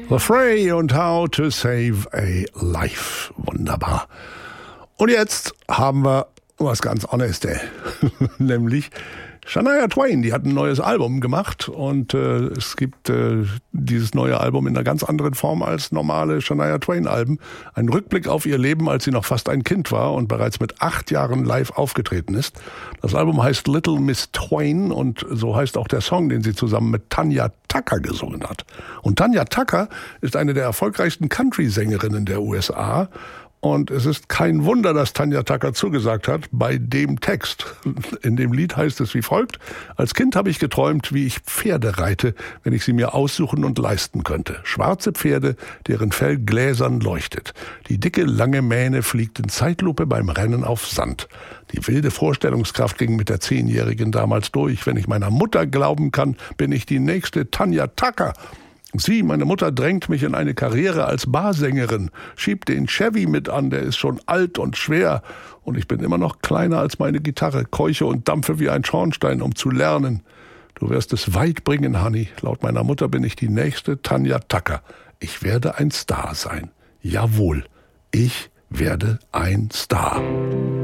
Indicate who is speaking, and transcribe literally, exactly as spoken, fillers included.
Speaker 1: The Fray und How to Save a Life. Wunderbar. Und jetzt haben wir was ganz anderes, nämlich Shania Twain, die hat ein neues Album gemacht und äh, es gibt äh, dieses neue Album in einer ganz anderen Form als normale Shania Twain-Alben. Ein Rückblick auf ihr Leben, als sie noch fast ein Kind war und bereits mit acht Jahren live aufgetreten ist. Das Album heißt Little Miss Twain und so heißt auch der Song, den sie zusammen mit Tanya Tucker gesungen hat. Und Tanya Tucker ist eine der erfolgreichsten Country-Sängerinnen der U S A. Und es ist kein Wunder, dass Tanya Tucker zugesagt hat bei dem Text. In dem Lied heißt es wie folgt: Als Kind habe ich geträumt, wie ich Pferde reite, wenn ich sie mir aussuchen und leisten könnte. Schwarze Pferde, deren Fell gläsern leuchtet. Die dicke, lange Mähne fliegt in Zeitlupe beim Rennen auf Sand. Die wilde Vorstellungskraft ging mit der Zehnjährigen damals durch. Wenn ich meiner Mutter glauben kann, bin ich die nächste Tanya Tucker. Sie, meine Mutter, drängt mich in eine Karriere als Barsängerin, schiebt den Chevy mit an, der ist schon alt und schwer und ich bin immer noch kleiner als meine Gitarre, keuche und dampfe wie ein Schornstein, um zu lernen. Du wirst es weit bringen, Honey. Laut meiner Mutter bin ich die nächste Tanya Tucker. Ich werde ein Star sein. Jawohl, ich werde ein Star.